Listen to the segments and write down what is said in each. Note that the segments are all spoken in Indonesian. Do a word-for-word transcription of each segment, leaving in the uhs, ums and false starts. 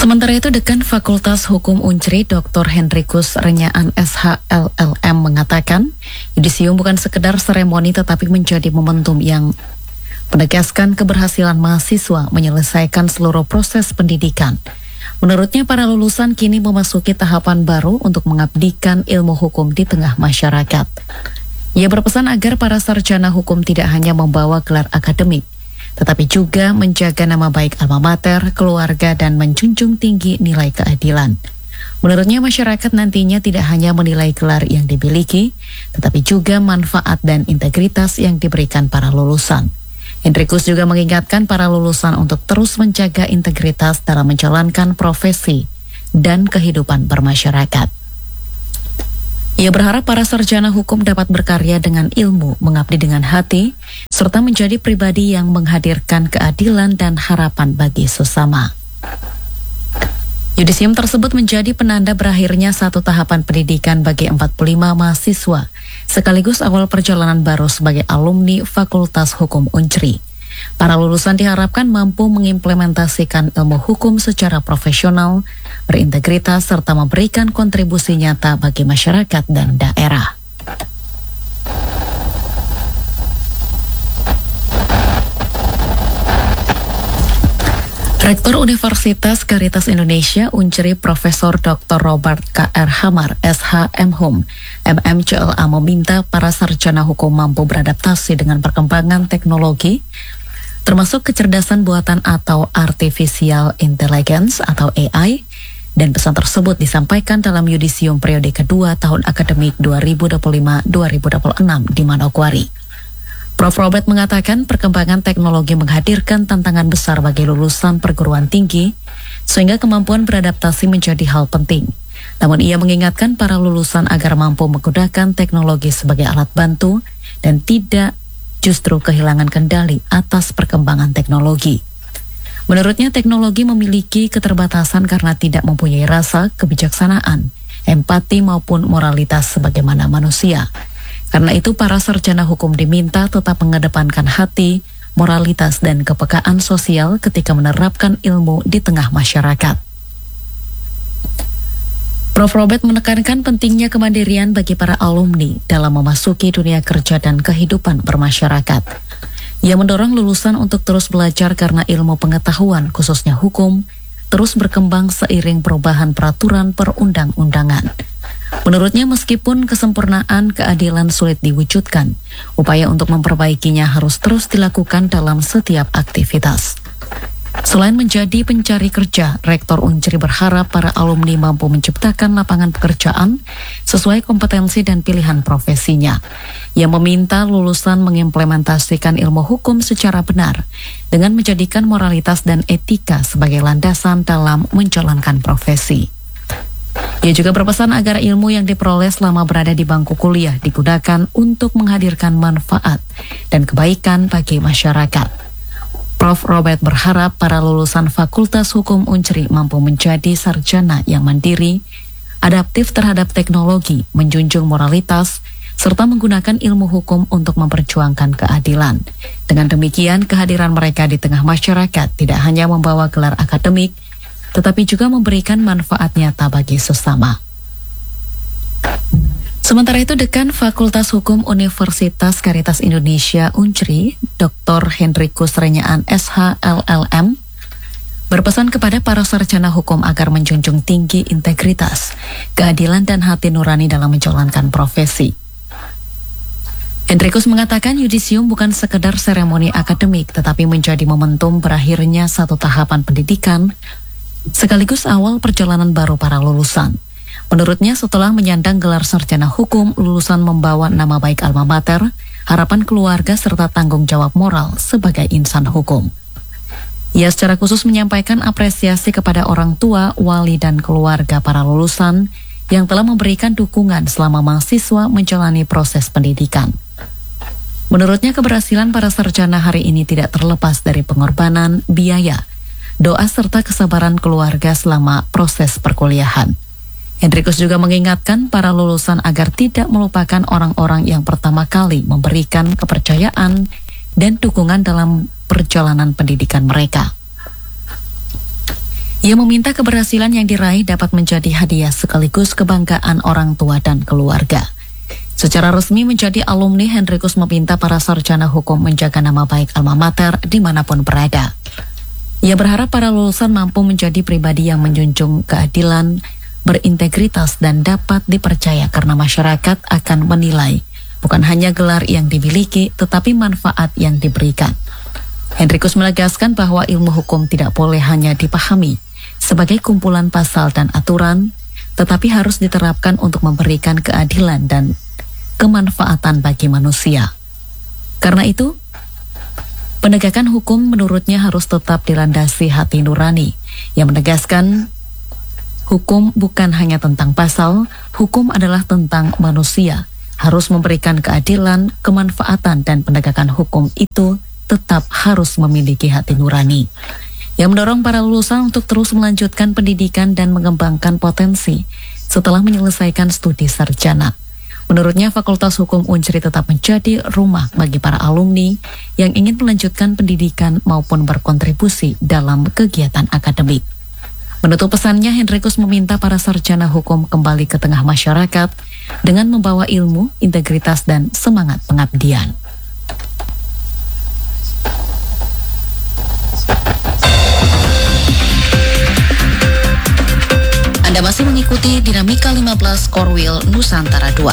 Sementara itu, Dekan Fakultas Hukum Unsri Doktor Hendrikus Renyaan S H L L M mengatakan, yudisium bukan sekedar seremoni tetapi menjadi momentum yang menegaskan keberhasilan mahasiswa menyelesaikan seluruh proses pendidikan. Menurutnya, para lulusan kini memasuki tahapan baru untuk mengabdikan ilmu hukum di tengah masyarakat. Ia berpesan agar para sarjana hukum tidak hanya membawa gelar akademik, tetapi juga menjaga nama baik alma mater, keluarga, dan menjunjung tinggi nilai keadilan. Menurutnya, masyarakat nantinya tidak hanya menilai gelar yang dimiliki, tetapi juga manfaat dan integritas yang diberikan para lulusan. Hendrikus juga mengingatkan para lulusan untuk terus menjaga integritas dalam menjalankan profesi dan kehidupan bermasyarakat. Ia berharap para sarjana hukum dapat berkarya dengan ilmu, mengabdi dengan hati, serta menjadi pribadi yang menghadirkan keadilan dan harapan bagi sesama. Yudisium tersebut menjadi penanda berakhirnya satu tahapan pendidikan bagi empat puluh lima mahasiswa, sekaligus awal perjalanan baru sebagai alumni Fakultas Hukum Unsri. Para lulusan diharapkan mampu mengimplementasikan ilmu hukum secara profesional, berintegritas, serta memberikan kontribusi nyata bagi masyarakat dan daerah. Rektor Universitas Caritas Indonesia Unsri Profesor Doktor Robert K R Hamar S H M Hum M M C L A meminta para sarjana hukum mampu beradaptasi dengan perkembangan teknologi, termasuk kecerdasan buatan atau artificial intelligence atau A I, dan pesan tersebut disampaikan dalam yudisium periode kedua tahun akademik dua ribu dua puluh lima dua ribu dua puluh enam di Manokwari. Profesor Robert mengatakan perkembangan teknologi menghadirkan tantangan besar bagi lulusan perguruan tinggi, sehingga kemampuan beradaptasi menjadi hal penting. Namun ia mengingatkan para lulusan agar mampu menggunakan teknologi sebagai alat bantu dan tidak justru kehilangan kendali atas perkembangan teknologi. Menurutnya, teknologi memiliki keterbatasan karena tidak mempunyai rasa, kebijaksanaan, empati maupun moralitas sebagaimana manusia. Karena itu, para sarjana hukum diminta tetap mengedepankan hati, moralitas, dan kepekaan sosial ketika menerapkan ilmu di tengah masyarakat. Profesor Robert menekankan pentingnya kemandirian bagi para alumni dalam memasuki dunia kerja dan kehidupan bermasyarakat. Ia mendorong lulusan untuk terus belajar karena ilmu pengetahuan, khususnya hukum, terus berkembang seiring perubahan peraturan perundang-undangan. Menurutnya, meskipun kesempurnaan keadilan sulit diwujudkan, upaya untuk memperbaikinya harus terus dilakukan dalam setiap aktivitas. Selain menjadi pencari kerja, Rektor Unsri berharap para alumni mampu menciptakan lapangan pekerjaan sesuai kompetensi dan pilihan profesinya. Ia meminta lulusan mengimplementasikan ilmu hukum secara benar dengan menjadikan moralitas dan etika sebagai landasan dalam menjalankan profesi. Ia juga berpesan agar ilmu yang diperoleh selama berada di bangku kuliah digunakan untuk menghadirkan manfaat dan kebaikan bagi masyarakat. Profesor Robert berharap para lulusan Fakultas Hukum Unsri mampu menjadi sarjana yang mandiri, adaptif terhadap teknologi, menjunjung moralitas, serta menggunakan ilmu hukum untuk memperjuangkan keadilan. Dengan demikian, kehadiran mereka di tengah masyarakat tidak hanya membawa gelar akademik, tetapi juga memberikan manfaat nyata bagi sesama. Sementara itu, Dekan Fakultas Hukum Universitas Caritas Indonesia Unsri, Doktor Hendrikus Renyaan S H L L M, berpesan kepada para sarjana hukum agar menjunjung tinggi integritas, keadilan, dan hati nurani dalam menjalankan profesi. Hendrikus mengatakan yudisium bukan sekedar seremoni akademik, tetapi menjadi momentum berakhirnya satu tahapan pendidikan, sekaligus awal perjalanan baru para lulusan. Menurutnya, setelah menyandang gelar sarjana hukum, lulusan membawa nama baik alma mater, harapan keluarga, serta tanggung jawab moral sebagai insan hukum. Ia secara khusus menyampaikan apresiasi kepada orang tua, wali, dan keluarga para lulusan yang telah memberikan dukungan selama mahasiswa menjalani proses pendidikan. Menurutnya, keberhasilan para sarjana hari ini tidak terlepas dari pengorbanan, biaya, doa, serta kesabaran keluarga selama proses perkuliahan. Hendrikus juga mengingatkan para lulusan agar tidak melupakan orang-orang yang pertama kali memberikan kepercayaan dan dukungan dalam perjalanan pendidikan mereka. Ia meminta keberhasilan yang diraih dapat menjadi hadiah sekaligus kebanggaan orang tua dan keluarga. Secara resmi menjadi alumni, Hendrikus meminta para sarjana hukum menjaga nama baik alma mater dimanapun berada. Ia berharap para lulusan mampu menjadi pribadi yang menjunjung keadilan, berintegritas dan dapat dipercaya karena masyarakat akan menilai bukan hanya gelar yang dimiliki tetapi manfaat yang diberikan. Hendrikus menegaskan bahwa ilmu hukum tidak boleh hanya dipahami sebagai kumpulan pasal dan aturan, tetapi harus diterapkan untuk memberikan keadilan dan kemanfaatan bagi manusia. Karena itu, penegakan hukum menurutnya harus tetap dilandasi hati nurani, yang menegaskan hukum bukan hanya tentang pasal, hukum adalah tentang manusia, harus memberikan keadilan, kemanfaatan, dan penegakan hukum itu tetap harus memiliki hati nurani. Yang mendorong para lulusan untuk terus melanjutkan pendidikan dan mengembangkan potensi setelah menyelesaikan studi sarjana. Menurutnya, Fakultas Hukum Unsri tetap menjadi rumah bagi para alumni yang ingin melanjutkan pendidikan maupun berkontribusi dalam kegiatan akademik. Menutup pesannya, Hendrikus meminta para sarjana hukum kembali ke tengah masyarakat dengan membawa ilmu, integritas, dan semangat pengabdian. Anda masih mengikuti Dinamika lima belas Korwil Nusantara dua.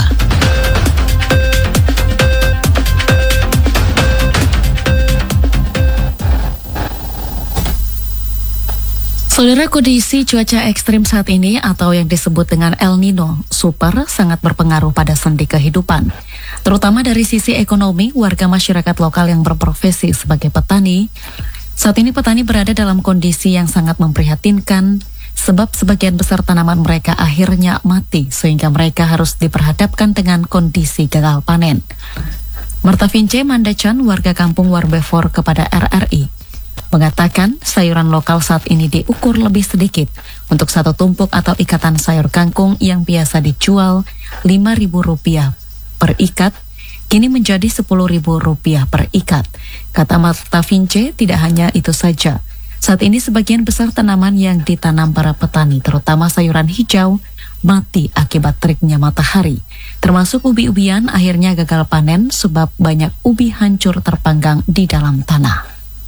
Saudara, kondisi cuaca ekstrim saat ini atau yang disebut dengan El Nino Super sangat berpengaruh pada sendi kehidupan. Terutama dari sisi ekonomi, warga masyarakat lokal yang berprofesi sebagai petani. Saat ini petani berada dalam kondisi yang sangat memprihatinkan, sebab sebagian besar tanaman mereka akhirnya mati sehingga mereka harus diperhadapkan dengan kondisi gagal panen. Marta Vince Mandacan, warga kampung Warbefor kepada R R I, mengatakan sayuran lokal saat ini diukur lebih sedikit. Untuk satu tumpuk atau ikatan sayur kangkung yang biasa dijual lima ribu rupiah per ikat, kini menjadi sepuluh ribu rupiah per ikat. Kata Marta Vince, tidak hanya itu saja. Saat ini sebagian besar tanaman yang ditanam para petani, terutama sayuran hijau, mati akibat teriknya matahari. Termasuk ubi-ubian akhirnya gagal panen sebab banyak ubi hancur terpanggang di dalam tanah.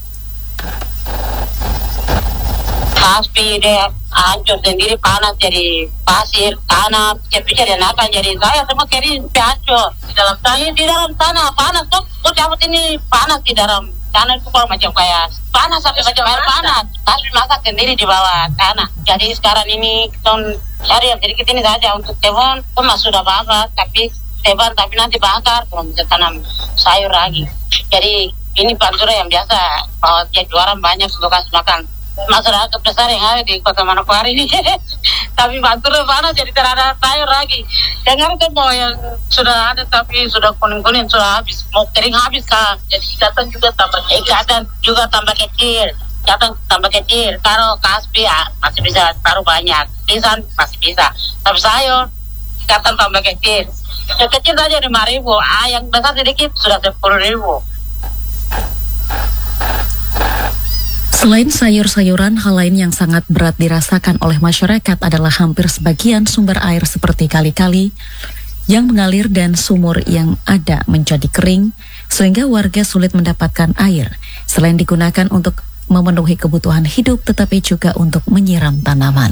Pasti dia hancur sendiri, panas jadi pasir, tanah, cepet dan apa jadi saya semua kiri hancur di dalam tanah, di dalam tanah panas tuh, kok cabut ini panas di dalam tanah itu kalau macam kayak panas sampai macam air panas, tapi masak sendiri di bawah tanah. Jadi sekarang ini kita cari yang sedikit ini saja untuk tebon, emas sudah bakar, tapi tebon tapi nanti bakar belum bisa tanam sayur lagi. Jadi ini pantura yang biasa, bahwa dia jualan banyak untuk kasih makan masyarakat besar yang ada di Kota Manokwari ini. Tapi pantura panas jadi tidak ada sayur lagi. Dengar kan mau yang sudah ada tapi sudah kuning-kuning sudah habis, mau kering habis kah. Jadi ikatan juga tambah ikatan juga tambah kecil, ikatan tambah kecil. Kalau kaspi ya, masih bisa taruh banyak, lisan masih bisa. Tapi sayur ikatan tambah kecil. Yang kecil saja lima ribu, ah yang besar sedikit sudah sepuluh ribu. Selain sayur-sayuran, hal lain yang sangat berat dirasakan oleh masyarakat adalah hampir sebagian sumber air seperti kali-kali yang mengalir dan sumur yang ada menjadi kering, sehingga warga sulit mendapatkan air. Selain digunakan untuk memenuhi kebutuhan hidup, tetapi juga untuk menyiram tanaman.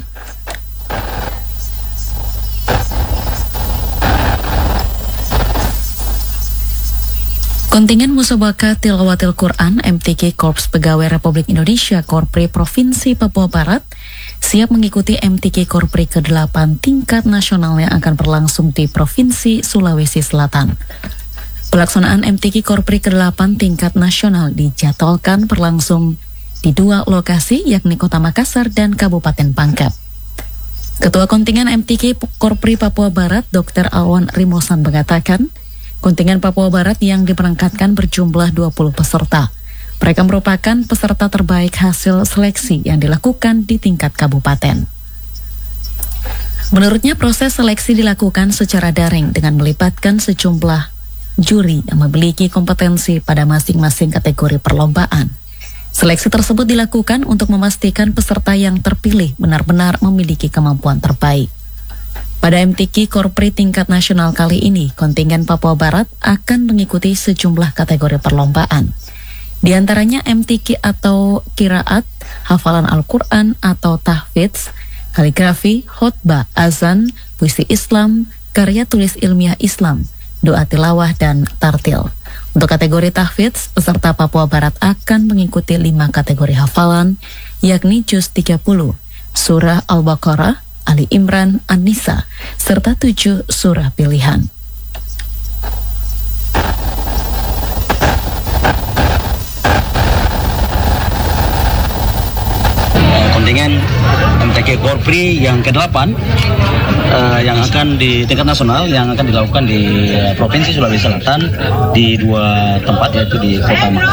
Kontingen Musabaqah Tilawatil Quran M T Q Korps Pegawai Republik Indonesia Korpri Provinsi Papua Barat siap mengikuti M T Q Korpri ke delapan tingkat nasional yang akan berlangsung di Provinsi Sulawesi Selatan. Pelaksanaan M T Q Korpri ke delapan tingkat nasional dijadwalkan berlangsung di dua lokasi, yakni Kota Makassar dan Kabupaten Pangkep. Ketua Kontingen M T Q Korpri Papua Barat Dokter Alwan Rimosan mengatakan, kontingen Papua Barat yang diberangkatkan berjumlah dua puluh peserta. Mereka merupakan peserta terbaik hasil seleksi yang dilakukan di tingkat kabupaten. Menurutnya, proses seleksi dilakukan secara daring dengan melibatkan sejumlah juri yang memiliki kompetensi pada masing-masing kategori perlombaan. Seleksi tersebut dilakukan untuk memastikan peserta yang terpilih benar-benar memiliki kemampuan terbaik. Pada M T Q Korpri tingkat nasional kali ini, kontingen Papua Barat akan mengikuti sejumlah kategori perlombaan. Di antaranya M T Q atau Qiraat, hafalan Al-Quran atau tahfidz, kaligrafi, khotbah, azan, puisi Islam, karya tulis ilmiah Islam, doa tilawah, dan tartil. Untuk kategori tahfidz, peserta Papua Barat akan mengikuti lima kategori hafalan, yakni Juz tiga puluh, Surah Al-Baqarah, Ali Imran, An-Nisa, serta tujuh surah pilihan. Kontingen M T Q Korpri yang kedelapan uh, yang akan di tingkat nasional yang akan dilakukan di Provinsi Sulawesi Selatan di dua tempat, yaitu di Kota Makassar.